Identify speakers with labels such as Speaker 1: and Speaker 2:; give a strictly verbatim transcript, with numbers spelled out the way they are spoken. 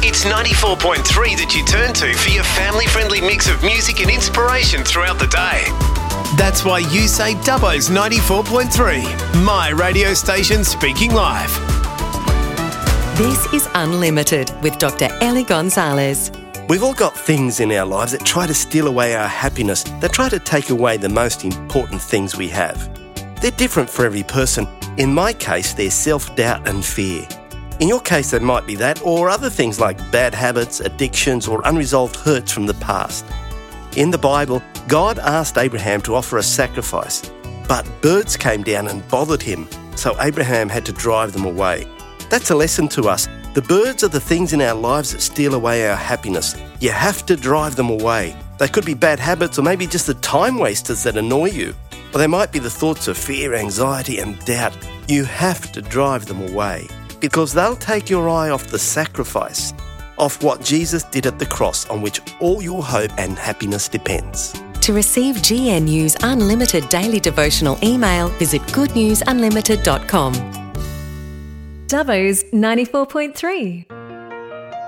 Speaker 1: It's ninety-four point three that you turn to for your family-friendly mix of music and inspiration throughout the day. That's why you say Dubbo's ninety-four point three, my radio station speaking live.
Speaker 2: This is Unlimited with Doctor Ellie Gonzalez.
Speaker 3: We've all got things in our lives that try to steal away our happiness, that try to take away the most important things we have. They're different for every person. In my case, they're self-doubt and fear. In your case, it might be that, or other things like bad habits, addictions, or unresolved hurts from the past. In the Bible, God asked Abraham to offer a sacrifice, but birds came down and bothered him, so Abraham had to drive them away. That's a lesson to us. The birds are the things in our lives that steal away our happiness. You have to drive them away. They could be bad habits, or maybe just the time wasters that annoy you. Or they might be the thoughts of fear, anxiety, and doubt. You have to drive them away, because they'll take your eye off the sacrifice, off what Jesus did at the cross, on which all your hope and happiness depends.
Speaker 2: To receive G N U's Unlimited Daily Devotional email, visit good news unlimited dot com.
Speaker 4: Dubbo's ninety-four point three.